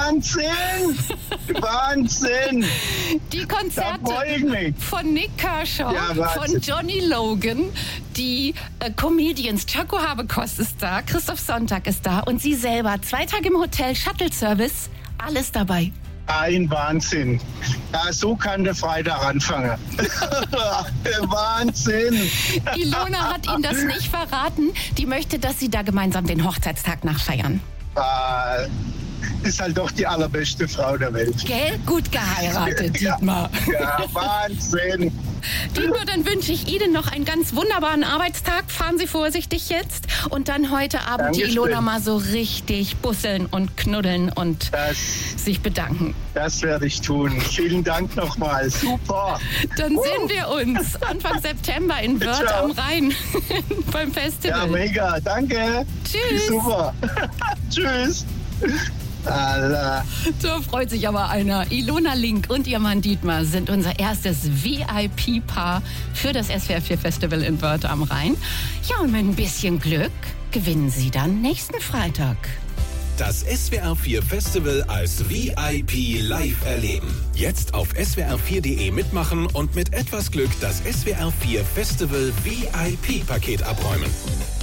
Wahnsinn! Wahnsinn! Die Da Konzerte freue ich mich. von Nick Kershaw, Ja, Wahnsinn. von Johnny Logan, die Comedians, Chaco Habekost ist da, Christoph Sonntag ist da und Sie selber. 2 Tage im Hotel, Shuttle-Service, alles dabei. Ein Wahnsinn. Ja, so kann der Freitag anfangen. Wahnsinn. Ilona hat Ihnen das nicht verraten. Die möchte, dass Sie da gemeinsam den Hochzeitstag nachfeiern. Ist halt doch die allerbeste Frau der Welt. Gell? Gut geheiratet, Dietmar. Ja, Wahnsinn. Dietmar, dann wünsche ich Ihnen noch einen ganz wunderbaren Arbeitstag. Fahren Sie vorsichtig jetzt. Und dann heute Abend die Dankeschön. Ilona mal so richtig busseln und knuddeln und sich bedanken. Das werde ich tun. Vielen Dank nochmal. Super. Dann sehen wir uns Anfang September in Wörth Ciao. am Rhein beim Ja, Festival. mega. Danke. Tschüss. Super. Tschüss. Allah. So freut sich aber einer. Ilona Link und ihr Mann Dietmar sind unser erstes VIP-Paar für das SWR 4 Festival in Wörth am Rhein. Ja, und mit ein bisschen Glück gewinnen sie dann nächsten Freitag. Das SWR 4 Festival als VIP live erleben. Jetzt auf swr4.de mitmachen und mit etwas Glück das SWR 4 Festival VIP-Paket abräumen.